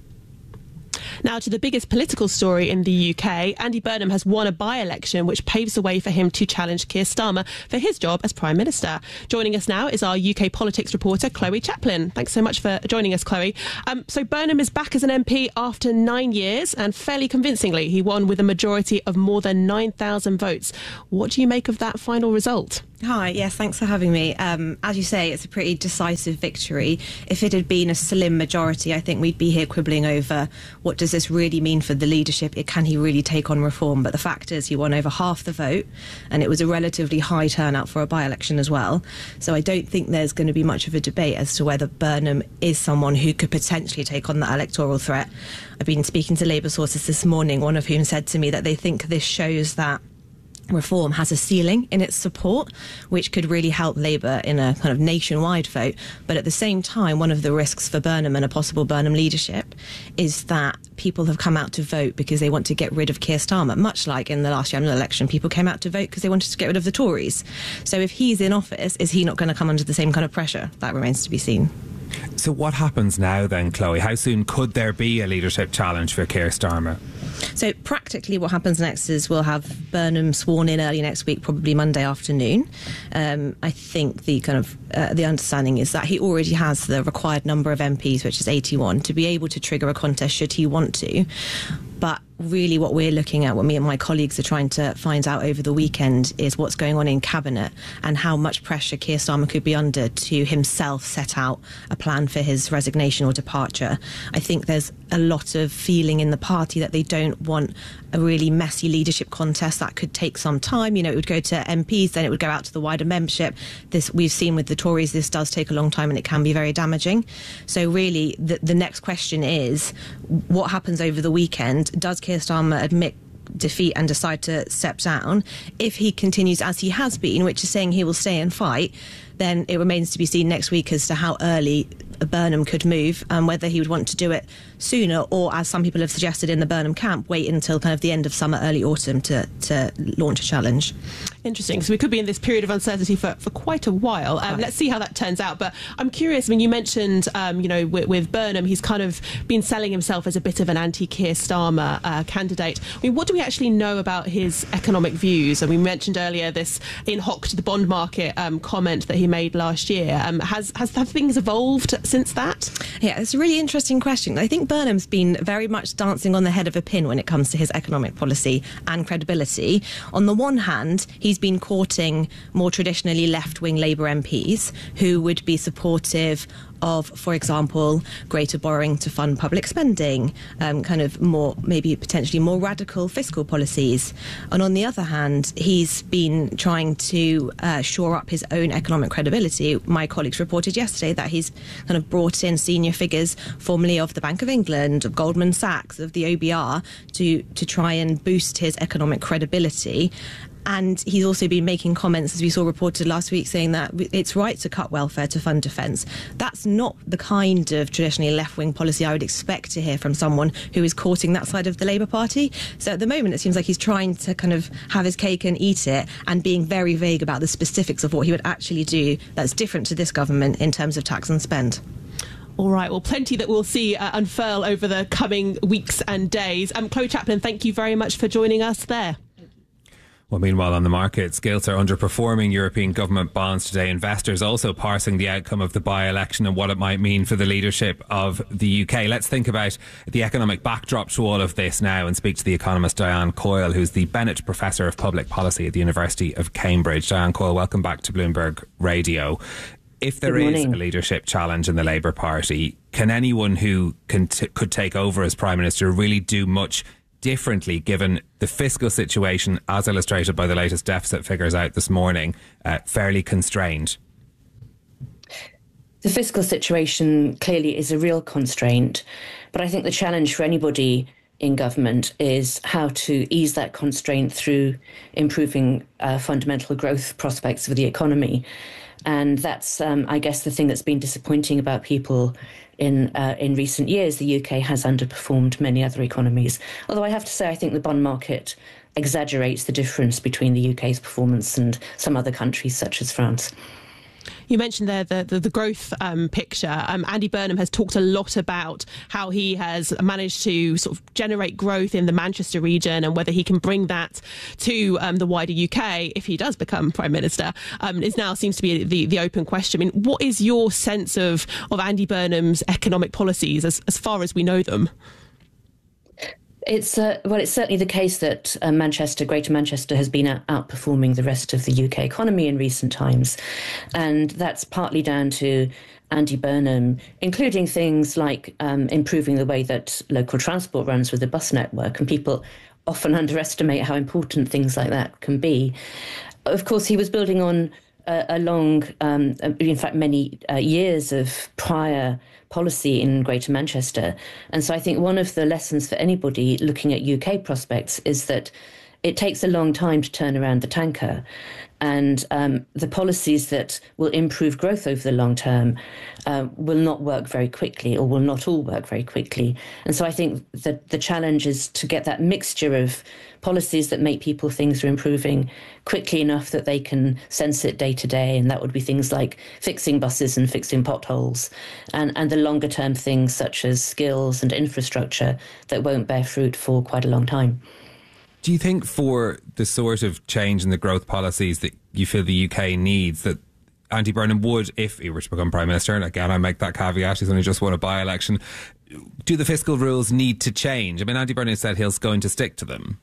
Now to the biggest political story in the UK. Andy Burnham has won a by-election which paves the way for him to challenge Keir Starmer for his job as Prime Minister. Joining us now is our UK politics reporter Chloe Chaplin. Thanks so much for joining us, Chloe. So Burnham is back as an MP after 9 years, and fairly convincingly he won with a majority of more than 9,000 votes. What do you make of that final result? Hi, yes, thanks for having me. As you say, it's a pretty decisive victory. If it had been a slim majority, I think we'd be here quibbling over what does this really mean for the leadership? Can he really take on reform? But the fact is he won over half the vote, and it was a relatively high turnout for a by-election as well. So I don't think there's going to be much of a debate as to whether Burnham is someone who could potentially take on that electoral threat. I've been speaking to Labour sources this morning, one of whom said to me that they think this shows that reform has a ceiling in its support, which could really help Labour in a kind of nationwide vote. But at the same time, one of the risks for Burnham and a possible Burnham leadership is that people have come out to vote because they want to get rid of Keir Starmer, much like in the last general election, people came out to vote because they wanted to get rid of the Tories. So if he's in office, is he not going to come under the same kind of pressure? That remains to be seen. So what happens now then, Chloe? How soon could there be a leadership challenge for Keir Starmer? So practically what happens next is we'll have Burnham sworn in early next week, probably Monday afternoon. I think the understanding is that he already has the required number of MPs, which is 81, to be able to trigger a contest should he want to. But really what we're looking at, what me and my colleagues are trying to find out over the weekend, is what's going on in Cabinet and how much pressure Keir Starmer could be under to himself set out a plan for his resignation or departure. I think there's a lot of feeling in the party that they don't want a really messy leadership contest that could take some time. It would go to MPs, then it would go out to the wider membership. This we've seen with the Tories, this does take a long time and it can be very damaging. So really the next question is what happens over the weekend? Does Keir Starmer admit defeat and decide to step down? If he continues as he has been, which is saying he will stay and fight, then it remains to be seen next week as to how early Burnham could move and whether he would want to do it sooner, or, as some people have suggested in the Burnham camp, wait until kind of the end of summer, early autumn to launch a challenge. Interesting. So we could be in this period of uncertainty for quite a while. Let's see how that turns out. But I'm curious, I mean, you mentioned, with Burnham, he's kind of been selling himself as a bit of an anti-Keir Starmer candidate. I mean, what do we actually know about his economic views? And we mentioned earlier this in hoc to the bond market comment that he made last year. Have things evolved since that? Yeah, it's a really interesting question. I think Burnham's been very much dancing on the head of a pin when it comes to his economic policy and credibility. On the one hand, he's been courting more traditionally left-wing Labour MPs who would be supportive of, for example, greater borrowing to fund public spending, kind of more, maybe potentially more radical fiscal policies. And on the other hand, he's been trying to shore up his own economic credibility. My colleagues reported yesterday that he's kind of brought in senior figures, formerly of the Bank of England, of Goldman Sachs, of the OBR, to try and boost his economic credibility. And he's also been making comments, as we saw reported last week, saying that it's right to cut welfare to fund defence. That's not the kind of traditionally left-wing policy I would expect to hear from someone who is courting that side of the Labour Party. So at the moment, it seems like he's trying to kind of have his cake and eat it, and being very vague about the specifics of what he would actually do that's different to this government in terms of tax and spend. All right, well, plenty that we'll see unfurl over the coming weeks and days. Chloe Chaplin, thank you very much for joining us there. Well, meanwhile, on the markets, gilts are underperforming European government bonds today. Investors also parsing the outcome of the by-election and what it might mean for the leadership of the UK. Let's think about the economic backdrop to all of this now and speak to the economist Diane Coyle, who's the Bennett Professor of Public Policy at the University of Cambridge. Diane Coyle, welcome back to Bloomberg Radio. If there is a leadership challenge in the Labour Party, can anyone who could take over as Prime Minister really do much differently, given the fiscal situation, as illustrated by the latest deficit figures out this morning, fairly constrained? The fiscal situation clearly is a real constraint, but I think the challenge for anybody in government is how to ease that constraint through improving fundamental growth prospects for the economy. And that's, I guess, the thing that's been disappointing about people in recent years. The UK has underperformed many other economies. Although I have to say, I think the bond market exaggerates the difference between the UK's performance and some other countries, such as France. You mentioned there the growth picture. Andy Burnham has talked a lot about how he has managed to sort of generate growth in the Manchester region, and whether he can bring that to the wider UK if he does become Prime Minister is now seems to be the open question. I mean, what is your sense of Andy Burnham's economic policies as far as we know them? It's certainly the case that Greater Manchester has been outperforming the rest of the UK economy in recent times. And that's partly down to Andy Burnham, including things like improving the way that local transport runs with the bus network. And people often underestimate how important things like that can be. Of course, he was building on a long, in fact, many years of prior policy in Greater Manchester. And so I think one of the lessons for anybody looking at UK prospects is that it takes a long time to turn around the tanker. And the policies that will improve growth over the long term will not work very quickly, or will not all work very quickly. And so I think that the challenge is to get that mixture of policies that make people think things are improving quickly enough that they can sense it day to day. And that would be things like fixing buses and fixing potholes, and the longer term things such as skills and infrastructure that won't bear fruit for quite a long time. Do you think for the sort of change in the growth policies that you feel the UK needs, that Andy Burnham would, if he were to become Prime Minister, and again I make that caveat, he's only just won a by-election, do the fiscal rules need to change? I mean, Andy Burnham said he's going to stick to them.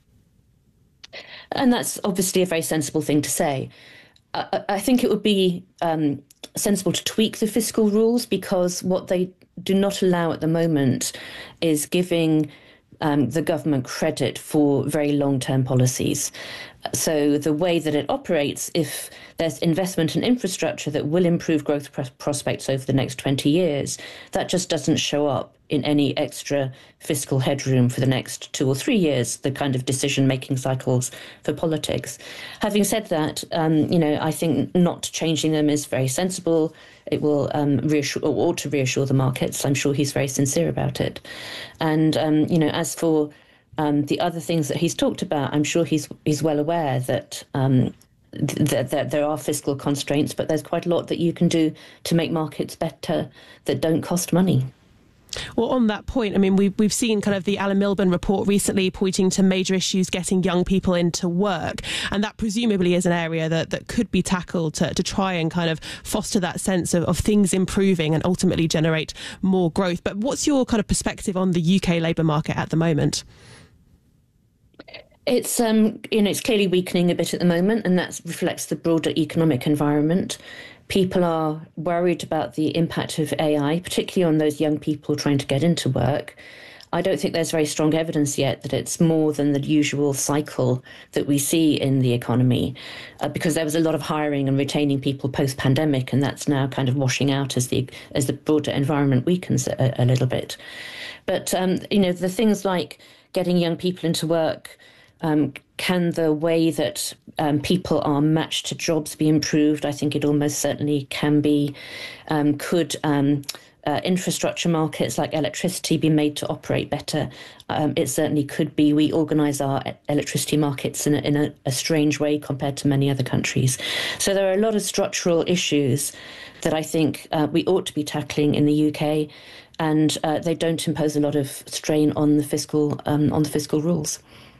And that's obviously a very sensible thing to say. I think it would be sensible to tweak the fiscal rules, because what they do not allow at the moment is giving the government credit for very long-term policies. So the way that it operates, if there's investment in infrastructure that will improve growth prospects over the next 20 years, that just doesn't show up in any extra fiscal headroom for the next 2 or 3 years, the kind of decision-making cycles for politics. Having said that, I think not changing them is very sensible. It will reassure, or ought to reassure the markets. I'm sure he's very sincere about it. And, as for the other things that he's talked about, I'm sure he's well aware that that there are fiscal constraints, but there's quite a lot that you can do to make markets better that don't cost money. Well, on that point, I mean, we've seen kind of the Alan Milburn report recently pointing to major issues getting young people into work. And that presumably is an area that could be tackled to try and kind of foster that sense of things improving and ultimately generate more growth. But what's your kind of perspective on the UK labour market at the moment? It's it's clearly weakening a bit at the moment, and that reflects the broader economic environment. People are worried about the impact of AI, particularly on those young people trying to get into work. I don't think there's very strong evidence yet that it's more than the usual cycle that we see in the economy, because there was a lot of hiring and retaining people post-pandemic, and that's now kind of washing out as the broader environment weakens a little bit. But the things like getting young people into work, Can the way that people are matched to jobs be improved? I think it almost certainly can be. Could infrastructure markets like electricity be made to operate better? It certainly could be. We organise our electricity markets in a strange way compared to many other countries. So there are a lot of structural issues that I think we ought to be tackling in the UK, and they don't impose a lot of strain on the fiscal rules.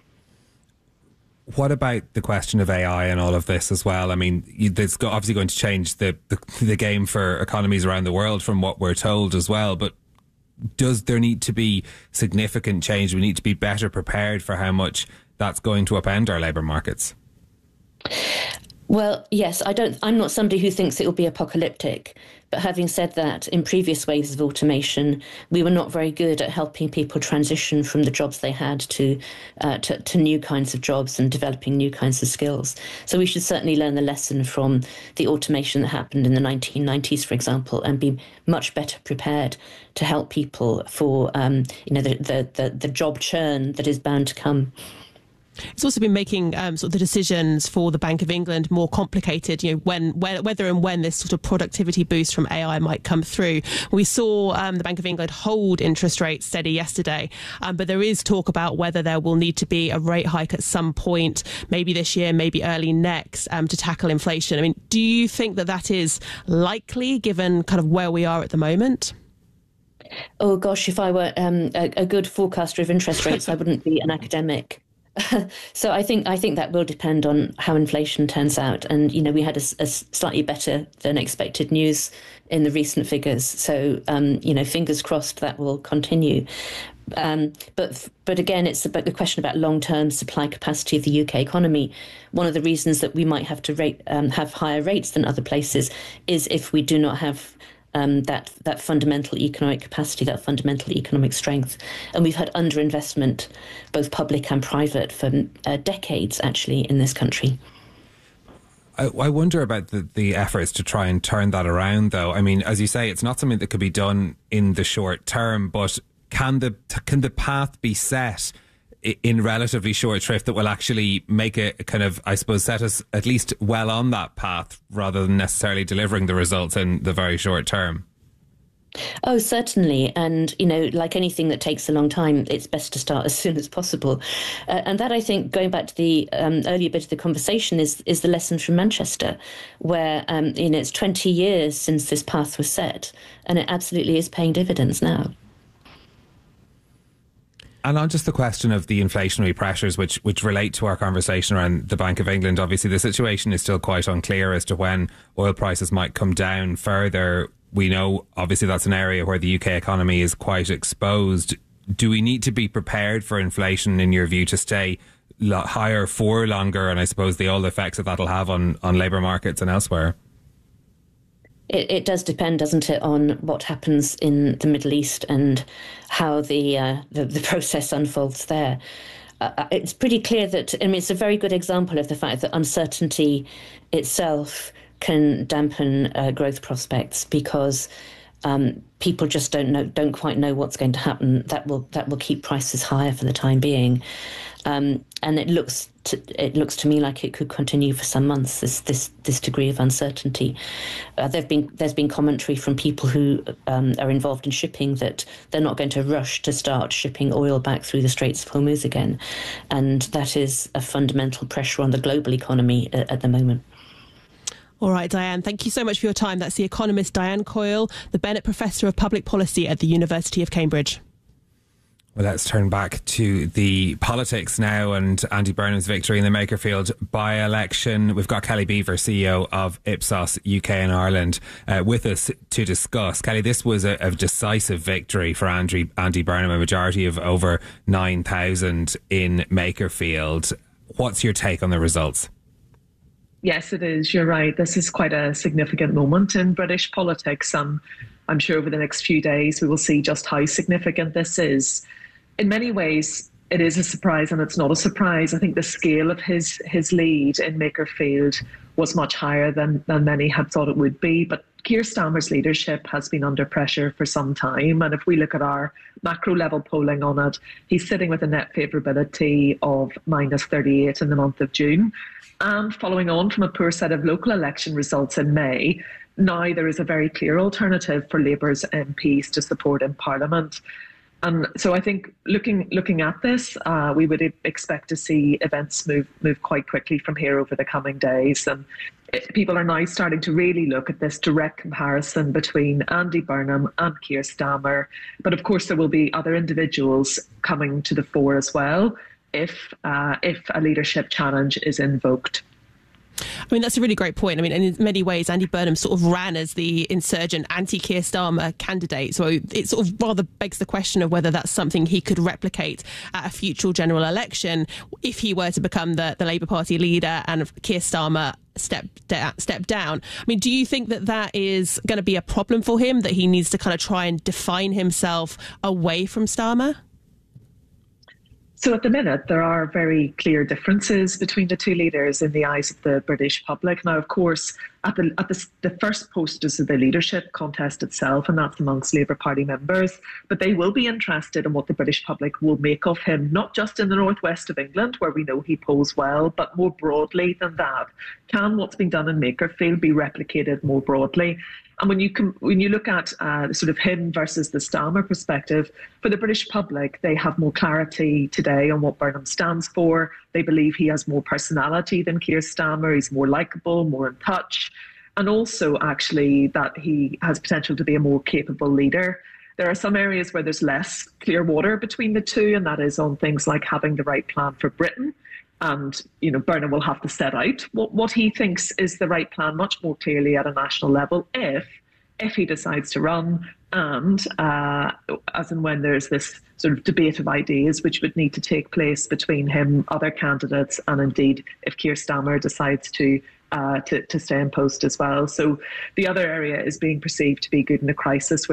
What about the question of AI and all of this as well? I mean, it's obviously going to change the game for economies around the world from what we're told as well. But does there need to be significant change? We need to be better prepared for how much that's going to upend our labour markets. Well, yes, I'm not somebody who thinks it will be apocalyptic. But having said that, in previous waves of automation, we were not very good at helping people transition from the jobs they had to new kinds of jobs and developing new kinds of skills. So we should certainly learn the lesson from the automation that happened in the 1990s, for example, and be much better prepared to help people for the job churn that is bound to come. It's also been making sort of the decisions for the Bank of England more complicated, whether and when this sort of productivity boost from AI might come through. We saw the Bank of England hold interest rates steady yesterday, but there is talk about whether there will need to be a rate hike at some point, maybe this year, maybe early next, to tackle inflation. I mean, do you think that is likely given kind of where we are at the moment? Oh, gosh, if I were a good forecaster of interest rates, I wouldn't be an academic. So I think that will depend on how inflation turns out. And, we had a slightly better than expected news in the recent figures. So, fingers crossed that will continue. But again, it's about the question about long-term supply capacity of the UK economy. One of the reasons that we might have to have higher rates than other places is if we do not have that fundamental economic capacity, that fundamental economic strength. And we've had underinvestment, both public and private, for decades, actually, in this country. I wonder about the efforts to try and turn that around, though. I mean, as you say, it's not something that could be done in the short term, but can the path be set in relatively short shrift that will actually make it kind of, I suppose, set us at least well on that path rather than necessarily delivering the results in the very short term? Oh, certainly. And, like anything that takes a long time, it's best to start as soon as possible. And that, I think, going back to the earlier bit of the conversation, is the lesson from Manchester, where, it's 20 years since this path was set, and it absolutely is paying dividends now. And on just the question of the inflationary pressures, which relate to our conversation around the Bank of England, obviously the situation is still quite unclear as to when oil prices might come down further. We know, obviously, that's an area where the UK economy is quite exposed. Do we need to be prepared for inflation, in your view, to stay higher for longer? And I suppose all the effects that that'll have on labour markets and elsewhere. It does depend, doesn't it, on what happens in the Middle East and how the process unfolds there. It's pretty clear that, it's a very good example of the fact that uncertainty itself can dampen growth prospects, because people just don't quite know what's going to happen. That will keep prices higher for the time being, and it looks to me like it could continue for some months. This degree of uncertainty. There's been commentary from people who are involved in shipping that they're not going to rush to start shipping oil back through the Straits of Hormuz again, and that is a fundamental pressure on the global economy at the moment. All right, Diane, thank you so much for your time. That's the economist Diane Coyle, the Bennett Professor of Public Policy at the University of Cambridge. Well, let's turn back to the politics now and Andy Burnham's victory in the Makerfield by-election. We've got Kelly Beaver, CEO of Ipsos UK and Ireland, with us to discuss. Kelly, this was a decisive victory for Andy Burnham, a majority of over 9,000 in Makerfield. What's your take on the results? Yes, it is. You're right. This is quite a significant moment in British politics. I'm sure over the next few days we will see just how significant this is. In many ways, it is a surprise and it's not a surprise. I think the scale of his lead in Makerfield was much higher than many had thought it would be. But Keir Starmer's leadership has been under pressure for some time, and if we look at our macro level polling on it, he's sitting with a net favourability of -38 in the month of June. And following on from a poor set of local election results in May, now there is a very clear alternative for Labour's MPs to support in Parliament. And so I think looking at this, we would expect to see events move quite quickly from here over the coming days. And people are now starting to really look at this direct comparison between Andy Burnham and Keir Starmer. But of course, there will be other individuals coming to the fore as well if a leadership challenge is invoked. I mean, that's a really great point. I mean, and in many ways, Andy Burnham sort of ran as the insurgent anti-Keir Starmer candidate. So it sort of rather begs the question of whether that's something he could replicate at a future general election if he were to become the Labour Party leader and Keir Starmer step down. I mean, do you think that is going to be a problem for him, that he needs to kind of try and define himself away from Starmer? So at the minute, there are very clear differences between the two leaders in the eyes of the British public. Now, of course, at the first post is the leadership contest itself, and that's amongst Labour Party members. But they will be interested in what the British public will make of him, not just in the northwest of England, where we know he polls well, but more broadly than that. Can what's been done in Makerfield be replicated more broadly? And when you look at sort of him versus the Starmer perspective, for the British public, they have more clarity today on what Burnham stands for. They believe he has more personality than Keir Starmer. He's more likeable, more in touch, and also actually that he has potential to be a more capable leader. There are some areas where there's less clear water between the two, and that is on things like having the right plan for Britain. And, you know, Burnham will have to set out what he thinks is the right plan much more clearly at a national level if he decides to run, and as and when there's this sort of debate of ideas which would need to take place between him, other candidates, and indeed if Keir Starmer decides to stay in post as well. So the other area is being perceived to be good in a crisis,